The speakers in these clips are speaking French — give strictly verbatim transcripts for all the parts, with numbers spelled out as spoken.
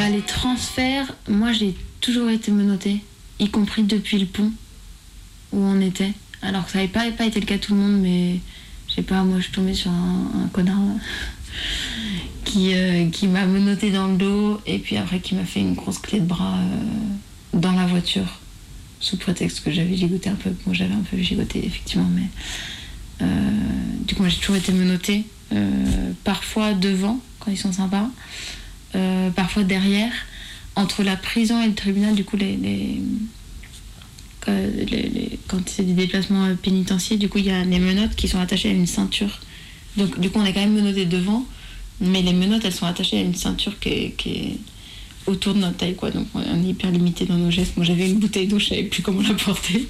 Bah, les transferts, moi j'ai toujours été menottée, y compris depuis le pont où on était. Alors que ça n'avait pas, pas été le cas de tout le monde, mais je sais pas, moi je suis tombée sur un, un connard qui, euh, qui m'a menottée dans le dos et puis après qui m'a fait une grosse clé de bras euh, dans la voiture, sous prétexte que j'avais gigoté un peu. Moi j'avais un peu gigoté effectivement, mais euh, du coup moi j'ai toujours été menottée, euh, parfois devant quand ils sont sympas, euh, parfois derrière. Entre la prison et le tribunal, du coup, les, les, les, les, quand c'est des déplacements pénitentiaires, du coup, il y a les menottes qui sont attachées à une ceinture. Donc, du coup, on est quand même menotté devant, mais les menottes, elles sont attachées à une ceinture qui est, qui est autour de notre taille, quoi. Donc, on est hyper limité dans nos gestes. Moi, j'avais une bouteille d'eau, je savais plus comment la porter.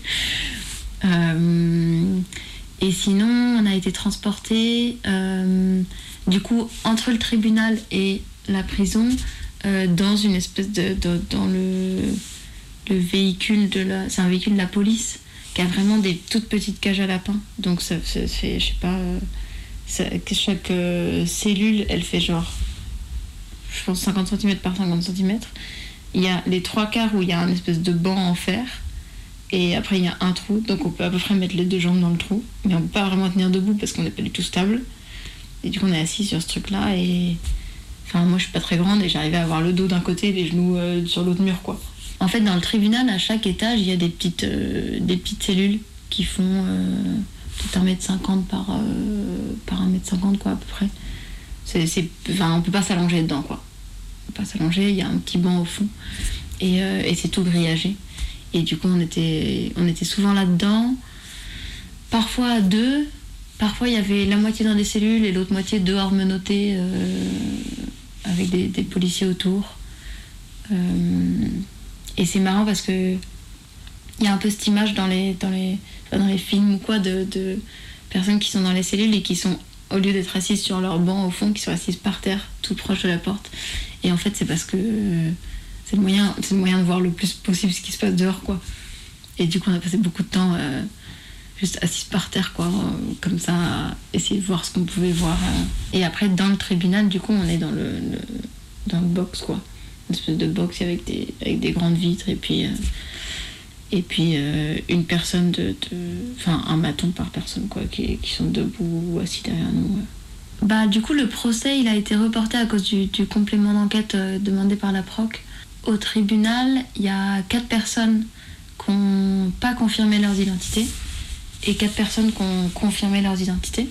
Euh, et sinon, on a été transportés, euh, du coup, entre le tribunal et la prison, Euh, dans une espèce de, de dans le, le véhicule de la c'est un véhicule de la police qui a vraiment des toutes petites cages à lapins, donc ça, ça fait je sais pas euh, ça, chaque euh, cellule elle fait genre je pense cinquante centimètres par cinquante centimètres. Il y a les trois quarts où il y a un espèce de banc en fer et après il y a un trou, donc on peut à peu près mettre les deux jambes dans le trou, mais on peut pas vraiment tenir debout parce qu'on n'est pas du tout stable, et du coup on est assis sur ce truc là. Et enfin, moi, je suis pas très grande et j'arrivais à avoir le dos d'un côté et les genoux euh, sur l'autre mur, quoi. En fait, dans le tribunal, à chaque étage, il y a des petites, euh, des petites cellules qui font euh, peut-être un mètre cinquante par, euh, par un mètre cinquante, quoi, à peu près. C'est, c'est, enfin, on peut pas s'allonger dedans, quoi. On peut pas s'allonger, il y a un petit banc au fond et, euh, et c'est tout grillagé. Et du coup, on était, on était souvent là-dedans, parfois à deux. Parfois, il y avait la moitié dans des cellules et l'autre moitié dehors menottée, euh, avec des, des policiers autour. Euh, et c'est marrant parce que il y a un peu cette image dans les, dans les, dans les films ou quoi de, de personnes qui sont dans les cellules et qui sont, au lieu d'être assises sur leur banc au fond, qui sont assises par terre, tout proche de la porte. Et en fait, c'est parce que euh, c'est le moyen, c'est le moyen de voir le plus possible ce qui se passe dehors, quoi. Et du coup, on a passé beaucoup de temps euh, juste assise par terre, quoi, euh, comme ça, à essayer de voir ce qu'on pouvait voir. Euh. Et après, dans le tribunal, du coup, on est dans le, le, dans le box, quoi. Une espèce de box avec des, avec des grandes vitres, et puis, euh, et puis euh, une personne de, de... Enfin, un maton par personne, quoi, qui, qui sont debout ou assis derrière nous. Ouais. Bah, du coup, le procès, il a été reporté à cause du, du complément d'enquête euh, demandé par la proc. Au tribunal, il y a quatre personnes qui n'ont pas confirmé leurs identités et quatre personnes qui ont confirmé leurs identités.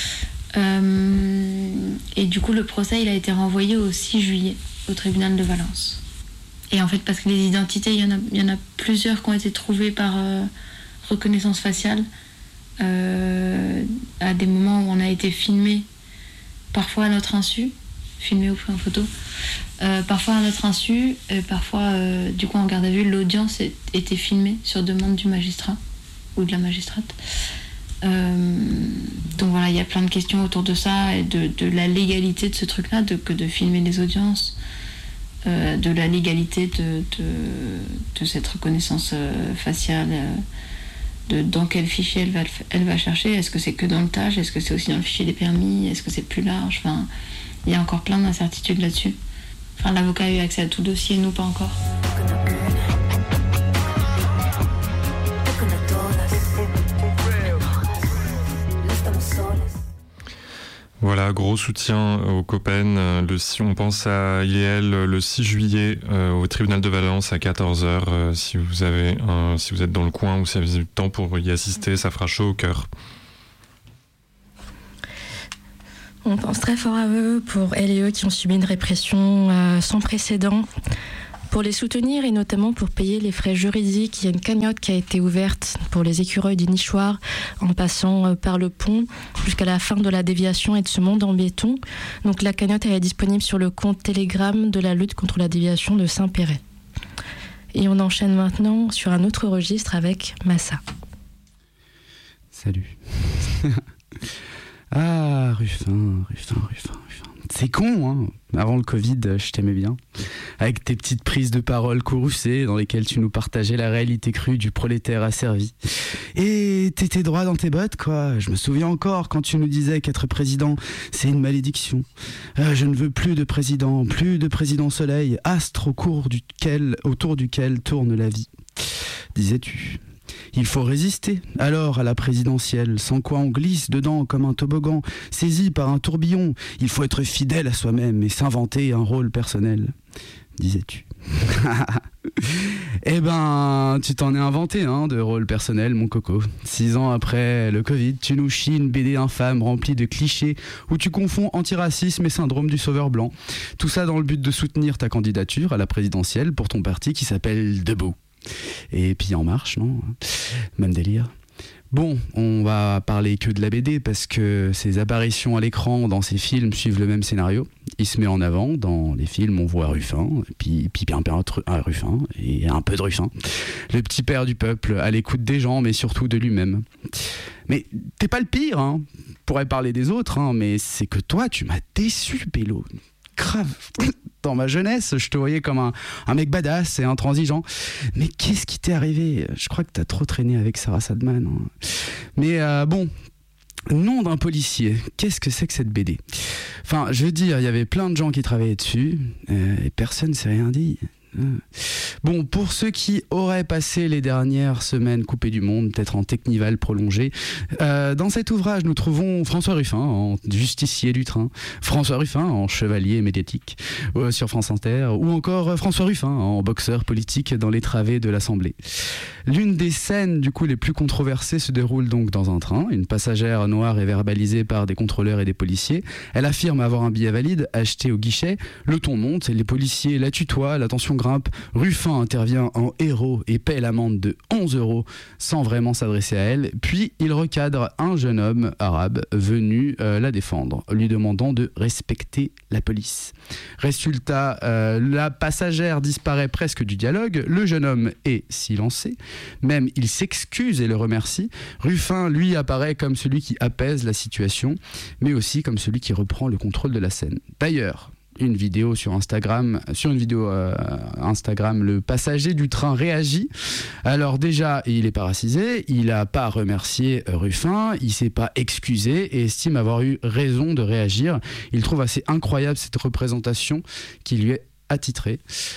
Euh, et du coup, le procès, il a été renvoyé au six juillet au tribunal de Valence. Et en fait, parce que les identités, il y en a, il y en a plusieurs qui ont été trouvées par euh, reconnaissance faciale euh, à des moments où on a été filmé, parfois à notre insu, filmé ou pris en photo, euh, parfois à notre insu, et parfois, euh, du coup, en garde à vue, l'audience était filmée sur demande du magistrat ou de la magistrate. Euh, donc voilà, il y a plein de questions autour de ça et de, de la légalité de ce truc-là, de, que de filmer les audiences, euh, de la légalité de, de, de cette reconnaissance euh, faciale, euh, de dans quel fichier elle va, elle va chercher. Est-ce que c'est que dans le T A G ? Est-ce que c'est aussi dans le fichier des permis ? Est-ce que c'est plus large ? Enfin, il y a encore plein d'incertitudes là-dessus. Enfin, l'avocat a eu accès à tout dossier, nous pas encore. Voilà, gros soutien aux Copen. Le, si on pense à I L le six juillet euh, au tribunal de Valence à quatorze heures, euh, si vous avez un, si vous êtes dans le coin ou si vous avez du temps pour y assister, ça fera chaud au cœur. On pense très fort à eux pour elles et eux qui ont subi une répression euh, sans précédent. Pour les soutenir et notamment pour payer les frais juridiques, il y a une cagnotte qui a été ouverte pour les écureuils du nichoir en passant par le pont jusqu'à la fin de la déviation et de ce monde en béton. Donc la cagnotte elle est disponible sur le compte Telegram de la lutte contre la déviation de Saint-Péret. Et on enchaîne maintenant sur un autre registre avec Massa. Salut. Ah, Ruffin, Ruffin, Ruffin, Ruffin. C'est con, hein. Avant le Covid, je t'aimais bien. Avec tes petites prises de parole courroucées dans lesquelles tu nous partageais la réalité crue du prolétaire asservi. Et t'étais droit dans tes bottes, quoi. Je me souviens encore quand tu nous disais qu'être président, c'est une malédiction. Euh, je ne veux plus de président, plus de président soleil, astre au cours duquel, autour duquel tourne la vie, disais-tu. Il faut résister, alors, à la présidentielle, sans quoi on glisse dedans comme un toboggan, saisi par un tourbillon. Il faut être fidèle à soi-même et s'inventer un rôle personnel, disais-tu. Eh ben, tu t'en es inventé, hein, de rôle personnel, mon coco. Six ans après le Covid, tu nous chies une B D infâme remplie de clichés où tu confonds antiracisme et syndrome du sauveur blanc. Tout ça dans le but de soutenir ta candidature à la présidentielle pour ton parti qui s'appelle Debout. Et puis En Marche, non ? Même délire. Bon, on va parler que de la B D parce que ses apparitions à l'écran dans ces films suivent le même scénario. Il se met en avant, dans les films on voit Ruffin, puis, puis bien, bien Ruffin, et un peu de Ruffin. Le petit père du peuple, à l'écoute des gens, mais surtout de lui-même. Mais t'es pas le pire, hein. On pourrait parler des autres, hein, mais c'est que toi, tu m'as déçu, Pélo. Grave. Dans ma jeunesse, je te voyais comme un, un mec badass et intransigeant. Mais qu'est-ce qui t'est arrivé ? Je crois que t'as trop traîné avec Sarah Sadman. Hein. Mais euh, bon, nom d'un policier, qu'est-ce que c'est que cette B D ? Enfin, je veux dire, il y avait plein de gens qui travaillaient dessus euh, et personne ne s'est rien dit. Bon, pour ceux qui auraient passé les dernières semaines coupées du monde, peut-être en technival prolongé, euh, dans cet ouvrage, nous trouvons François Ruffin en justicier du train, François Ruffin en chevalier médiatique euh, sur France Inter, ou encore François Ruffin en boxeur politique dans les travées de l'Assemblée. L'une des scènes du coup les plus controversées se déroule donc dans un train. Une passagère noire est verbalisée par des contrôleurs et des policiers. Elle affirme avoir un billet valide acheté au guichet. Le ton monte, les policiers la tutoient, la tension grimpe. Ruffin intervient en héros et paie l'amende de onze euros sans vraiment s'adresser à elle. Puis il recadre un jeune homme arabe venu euh, la défendre, lui demandant de respecter la police. Résultat, euh, la passagère disparaît presque du dialogue. Le jeune homme est silencé. Même il s'excuse et le remercie. Ruffin, lui, apparaît comme celui qui apaise la situation, mais aussi comme celui qui reprend le contrôle de la scène. D'ailleurs, une vidéo sur Instagram, sur une vidéo euh, Instagram, le passager du train réagit. Alors déjà, il est pas racisé, il a pas remercié Ruffin, il s'est pas excusé et estime avoir eu raison de réagir. Il trouve assez incroyable cette représentation qui lui est attitrée.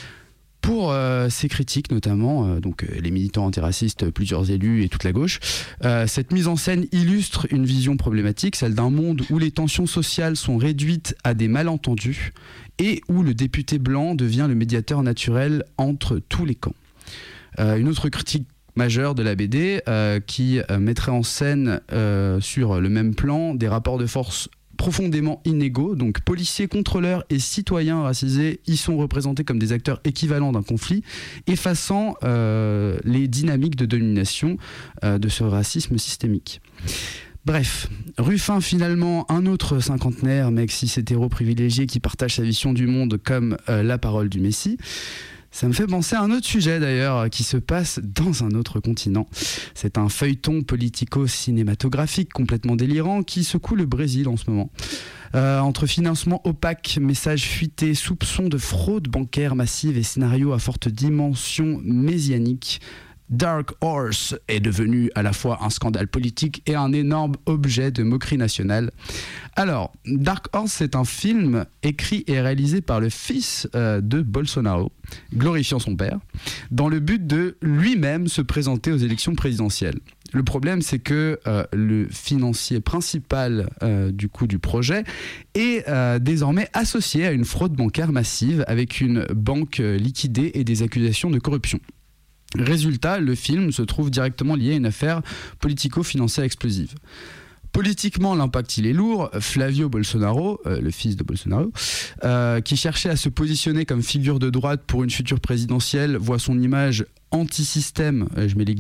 Pour euh, ces critiques notamment, euh, donc euh, les militants antiracistes, plusieurs élus et toute la gauche, euh, cette mise en scène illustre une vision problématique, celle d'un monde où les tensions sociales sont réduites à des malentendus et où le député blanc devient le médiateur naturel entre tous les camps. Euh, une autre critique majeure de la B D euh, qui euh, mettrait en scène euh, sur le même plan des rapports de force profondément inégaux, donc policiers, contrôleurs et citoyens racisés y sont représentés comme des acteurs équivalents d'un conflit, effaçant euh, les dynamiques de domination euh, de ce racisme systémique. Bref, Ruffin finalement, un autre cinquantenaire, mec cis hétéro privilégié qui partage sa vision du monde comme euh, la parole du Messie. Ça me fait penser à un autre sujet d'ailleurs qui se passe dans un autre continent. C'est un feuilleton politico-cinématographique complètement délirant qui secoue le Brésil en ce moment. Euh, entre financement opaque, messages fuités, soupçons de fraude bancaire massive et scénarios à forte dimension messianique, Dark Horse est devenu à la fois un scandale politique et un énorme objet de moquerie nationale. Alors, Dark Horse, c'est un film écrit et réalisé par le fils euh, de Bolsonaro, glorifiant son père, dans le but de lui-même se présenter aux élections présidentielles. Le problème, c'est que euh, le financier principal euh, du coup du projet est euh, désormais associé à une fraude bancaire massive avec une banque euh, liquidée et des accusations de corruption. Résultat, le film se trouve directement lié à une affaire politico-financière explosive. Politiquement, l'impact il est lourd. Flavio Bolsonaro, euh, le fils de Bolsonaro, euh, qui cherchait à se positionner comme figure de droite pour une future présidentielle, voit son image anti-système, euh, je mets les